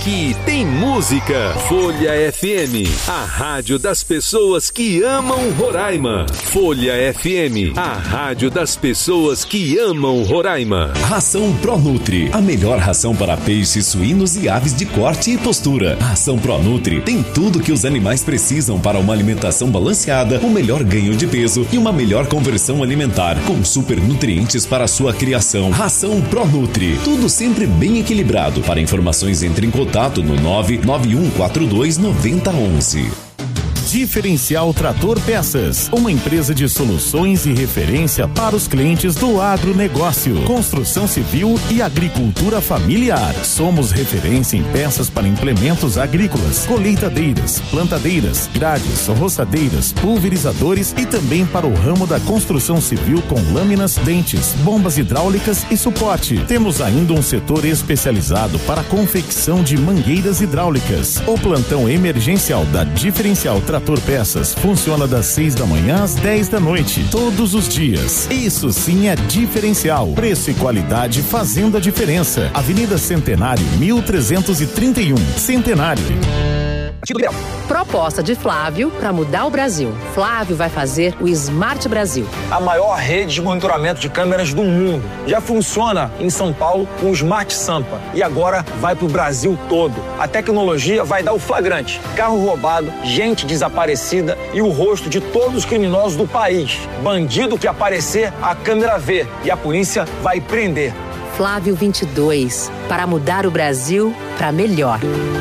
Aqui tem música. Folha FM, a rádio das pessoas que amam Roraima. Folha FM, a rádio das pessoas que amam Roraima. Ração Pronutri, a melhor ração para peixes, suínos e aves de corte e postura. A ração Pronutri tem tudo que os animais precisam para uma alimentação balanceada, um melhor ganho de peso e uma melhor conversão alimentar, com super nutrientes para a sua criação. Ração Pronutri, tudo sempre bem equilibrado. Para informações, entre em contato no 991429011. Diferencial Trator Peças, uma empresa de soluções e referência para os clientes do agronegócio, construção civil e agricultura familiar. Somos referência em peças para implementos agrícolas, colheitadeiras, plantadeiras, grades, roçadeiras, pulverizadores e também para o ramo da construção civil com lâminas, dentes, bombas hidráulicas e suporte. Temos ainda um setor especializado para a confecção de mangueiras hidráulicas. O plantão emergencial da Diferencial Trator Peças funciona das 6 da manhã às 10 da noite, todos os dias. Isso sim é diferencial. Preço e qualidade fazendo a diferença. Avenida Centenário, 1331, Centenário. Proposta de Flávio para mudar o Brasil. Flávio vai fazer o Smart Brasil, a maior rede de monitoramento de câmeras do mundo. Já funciona em São Paulo com o Smart Sampa e agora vai para o Brasil todo. A tecnologia vai dar o flagrante: carro roubado, gente desaparecida e o rosto de todos os criminosos do país. Bandido que aparecer, a câmera vê e a polícia vai prender. Flávio 22, para mudar o Brasil para melhor.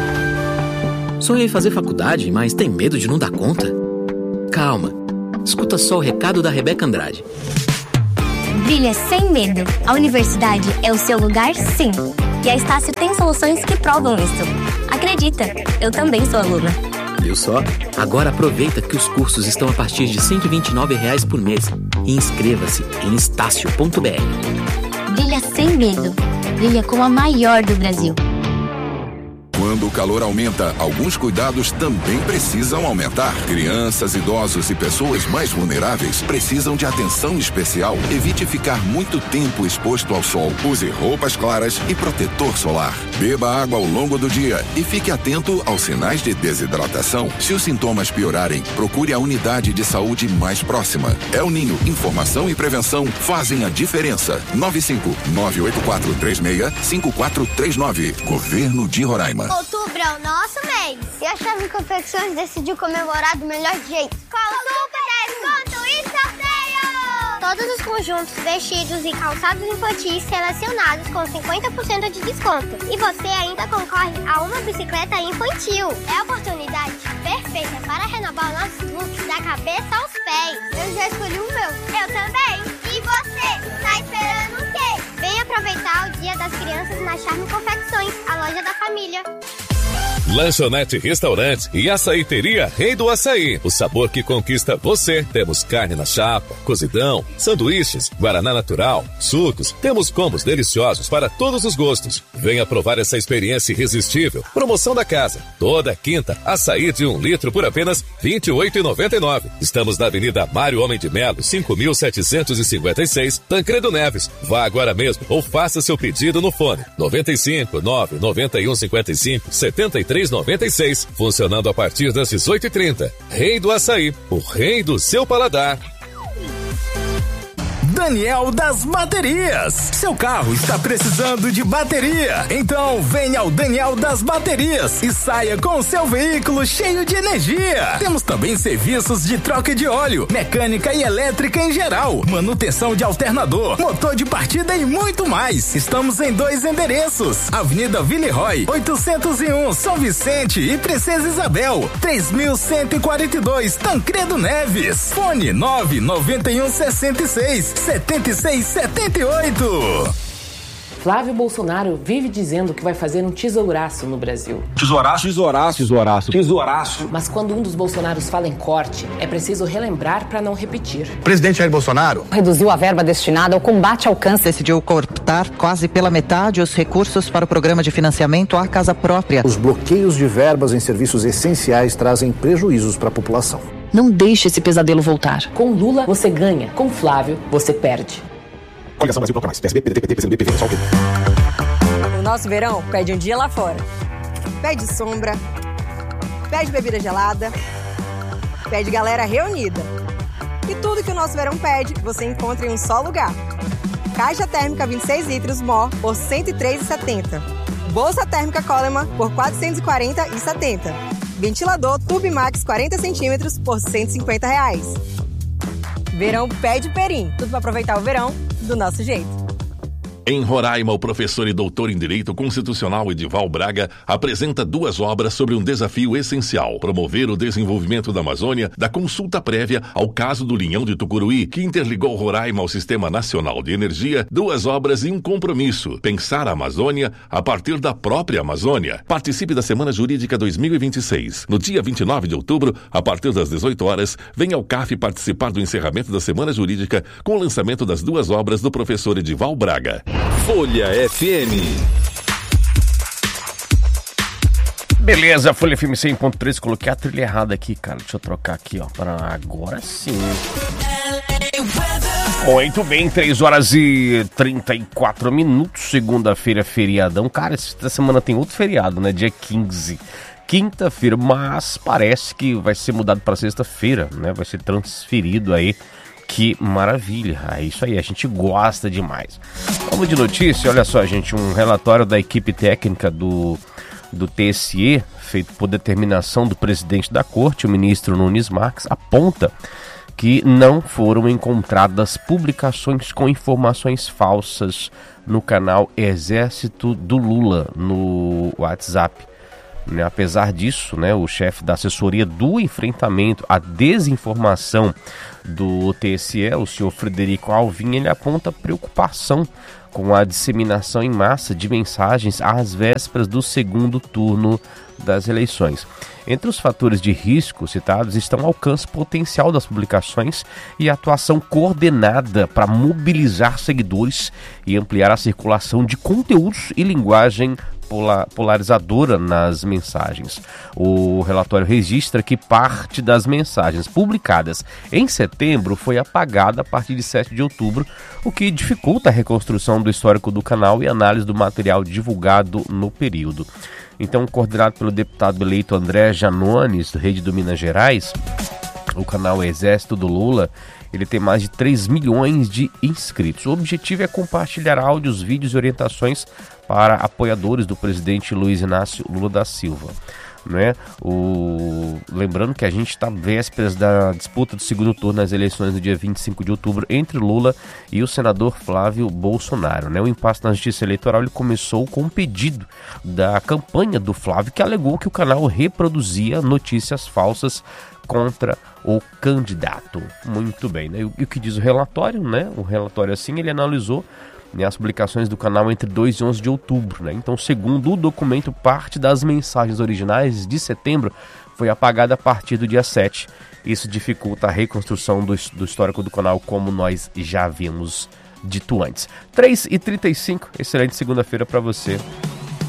Sonhei fazer faculdade, mas tem medo de não dar conta? Calma, escuta só o recado da Rebeca Andrade. Brilha sem medo. A universidade é o seu lugar, sim. E a Estácio tem soluções que provam isso. Acredita, eu também sou aluna. Viu só? Agora aproveita que os cursos estão a partir de R$ 129 por mês. E inscreva-se em estácio.br. Brilha sem medo. Brilha com a maior do Brasil. Quando o calor aumenta, alguns cuidados também precisam aumentar. Crianças, idosos e pessoas mais vulneráveis precisam de atenção especial. Evite ficar muito tempo exposto ao sol. Use roupas claras e protetor solar. Beba água ao longo do dia e fique atento aos sinais de desidratação. Se os sintomas piorarem, procure a unidade de saúde mais próxima. El Ninho, informação e prevenção fazem a diferença. 95984365439. Governo de Roraima. Outubro é o nosso mês. E a Charme Confecções decidiu comemorar do melhor jeito. Com super desconto e sorteio! Todos os conjuntos, vestidos e calçados infantis selecionados com 50% de desconto. E você ainda concorre a uma bicicleta infantil. É a oportunidade perfeita para renovar nossos looks da cabeça aos pés. Eu já escolhi o meu. Eu também. E você? Tá esperando o quê? Vem aproveitar o Dia das Crianças na Charme Confecções, a loja da família. Lanchonete Restaurante e Açaiteria Rei do Açaí. O sabor que conquista você. Temos carne na chapa, cozidão, sanduíches, guaraná natural, sucos. Temos combos deliciosos para todos os gostos. Venha provar essa experiência irresistível. Promoção da casa. Toda quinta, açaí de 1 litro por apenas R$ 28,99. Estamos na Avenida Mário Homem de Melo, 5.756, Tancredo Neves. Vá agora mesmo ou faça seu pedido no fone 95 991 55 73 96, funcionando a partir das 18h30. Rei do Açaí, o rei do seu paladar. Daniel das Baterias. Seu carro está precisando de bateria? Então venha ao Daniel das Baterias e saia com seu veículo cheio de energia. Temos também serviços de troca de óleo, mecânica e elétrica em geral, manutenção de alternador, motor de partida e muito mais. Estamos em 2 endereços: Avenida Villeroy, 801, São Vicente e Princesa Isabel, 3142, Tancredo Neves. Fone 99166 7678. Flávio Bolsonaro vive dizendo que vai fazer um tesouraço no Brasil. Tesouraço? Tesouraço. Tesouraço. Tesouraço. Mas quando um dos Bolsonaros fala em corte, é preciso relembrar para não repetir. O presidente Jair Bolsonaro reduziu a verba destinada ao combate ao câncer. Decidiu cortar quase pela metade os recursos para o programa de financiamento à casa própria. Os bloqueios de verbas em serviços essenciais trazem prejuízos para a população. Não deixe esse pesadelo voltar. Com Lula, você ganha. Com Flávio, você perde. Coligação Brasil Bloco Mais. PSB, PDT, PCdoB, PV, só o quê? O nosso verão pede um dia lá fora. pede sombra, pede bebida gelada, pede galera reunida. E tudo que o nosso verão pede, você encontra em um só lugar. Caixa térmica 26 litros Mor por R$ 103,70. Bolsa térmica Coleman por R$ 440,70. Ventilador Turbimax 40 centímetros por R$ 150. Verão pede Perim. Tudo para aproveitar o verão do nosso jeito. Em Roraima, o professor e doutor em Direito Constitucional Edival Braga apresenta 2 obras sobre um desafio essencial: promover o desenvolvimento da Amazônia, da consulta prévia ao caso do Linhão de Tucuruí, que interligou Roraima ao Sistema Nacional de Energia, 2 obras e um compromisso: pensar a Amazônia a partir da própria Amazônia. Participe da Semana Jurídica 2026. No dia 29 de outubro, a partir das 18 horas, venha ao CAF participar do encerramento da Semana Jurídica com o lançamento das 2 obras do professor Edival Braga. Folha FM. Beleza, Folha FM 100.3, coloquei a trilha errada aqui, cara. Deixa eu trocar aqui, ó, para agora sim. Muito bem, 3 horas e 34 minutos, segunda-feira, feriadão. Cara, essa semana tem outro feriado, né, dia 15, quinta-feira, mas parece que vai ser mudado para sexta-feira, né, vai ser transferido aí. Que maravilha, é isso aí, a gente gosta demais. Vamos de notícia, olha só, gente, um relatório da equipe técnica do TSE, feito por determinação do presidente da corte, o ministro Nunes Marques, aponta que não foram encontradas publicações com informações falsas no canal Exército do Lula no WhatsApp. Apesar disso, o chefe da assessoria do enfrentamento à desinformação do TSE, o senhor Frederico Alvim, ele aponta preocupação com a disseminação em massa de mensagens às vésperas do segundo turno das eleições. Entre os fatores de risco citados estão o alcance potencial das publicações e a atuação coordenada para mobilizar seguidores e ampliar a circulação de conteúdos e linguagem polarizadora nas mensagens. O relatório registra que parte das mensagens publicadas em setembro foi apagada a partir de 7 de outubro, o que dificulta a reconstrução do histórico do canal e análise do material divulgado no período. Então, coordenado pelo deputado eleito André Janones, do Rede do Minas Gerais, o canal Exército do Lula, ele tem mais de 3 milhões de inscritos. O objetivo é compartilhar áudios, vídeos e orientações para apoiadores do presidente Luiz Inácio Lula da Silva. Lembrando que a gente está vésperas da disputa do segundo turno nas eleições no dia 25 de outubro entre Lula e o senador Flávio Bolsonaro. O impasse na justiça eleitoral ele começou com um pedido da campanha do Flávio, que alegou que o canal reproduzia notícias falsas contra o candidato. Muito bem, E o que diz o relatório, O relatório, assim, ele analisou as publicações do canal entre 2 e 11 de outubro, Então, segundo o documento, parte das mensagens originais de setembro foi apagada a partir do dia 7. Isso dificulta a reconstrução do histórico do canal, como nós já havíamos dito antes. 3h35, excelente segunda-feira para você.